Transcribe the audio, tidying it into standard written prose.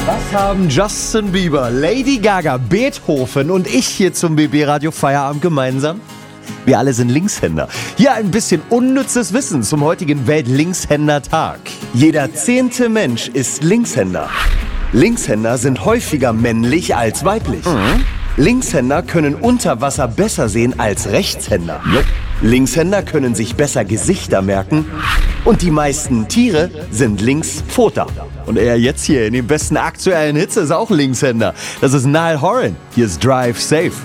Was haben Justin Bieber, Lady Gaga, Beethoven und ich hier zum BB Radio Feierabend gemeinsam? Wir alle sind Linkshänder. Hier ein bisschen unnützes Wissen zum heutigen Welt-Linkshänder-Tag. Jeder 10. Mensch ist Linkshänder. Linkshänder sind häufiger männlich als weiblich. Linkshänder können unter Wasser besser sehen als Rechtshänder. Linkshänder können sich besser Gesichter merken. Und die meisten Tiere sind Linkspfoter. Und er jetzt hier in den besten aktuellen Hits ist auch Linkshänder. Das ist Niall Horan. Hier ist Drive Safe.